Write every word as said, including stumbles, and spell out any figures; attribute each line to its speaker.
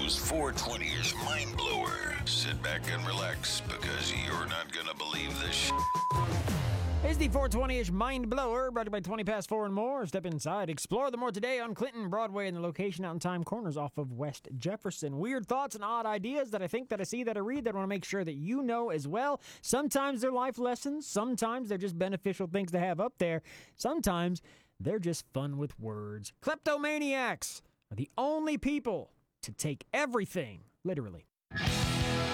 Speaker 1: Joe's four twenty-ish Mind Blower. Sit back and relax because you're not going to believe this shit.
Speaker 2: It's the four twenty-ish Mind Blower, brought to you by twenty past four and more. Step inside, explore the more today on Clinton Broadway and the location out in Time Corners off of West Jefferson. Weird thoughts and odd ideas that I think, that I see, that I read, that I want to make sure that you know as well. Sometimes they're life lessons. Sometimes they're just beneficial things to have up there. Sometimes they're just fun with words. Kleptomaniacs are the only people to take everything literally.